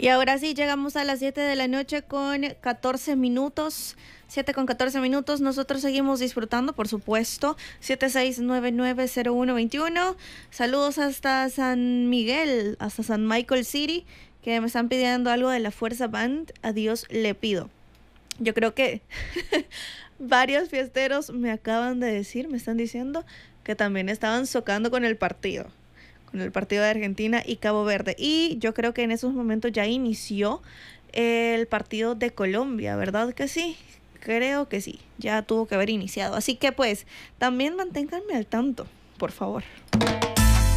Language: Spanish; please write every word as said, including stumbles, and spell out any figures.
Y ahora sí, llegamos a las siete de la noche con catorce minutos. siete con catorce minutos. Nosotros seguimos disfrutando, por supuesto. siete seis nueve nueve cero uno dos uno. Saludos hasta San Miguel, hasta San Michael City, que me están pidiendo algo de la Fuerza Band. A Dios le pido. Yo creo que varios fiesteros me acaban de decir, me están diciendo que también estaban socando con el partido. Con el partido de Argentina y Cabo Verde. Y yo creo que en esos momentos ya inició el partido de Colombia, ¿verdad que sí? Creo que sí, ya tuvo que haber iniciado. Así que pues, también manténganme al tanto, por favor.